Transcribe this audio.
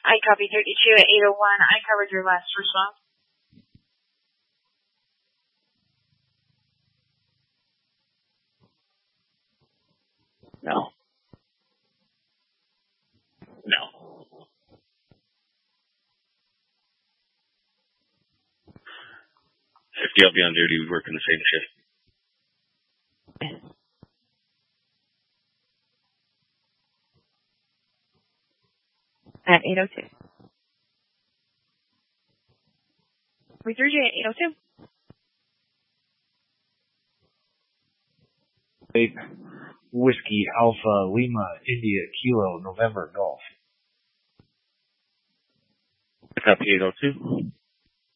I copy 32 at 801. I covered your last response. No. If you'll be on duty, we work in the same shift. At 802. We threw you at 802. Whiskey Alpha Lima India Kilo November Golf. Copy 802.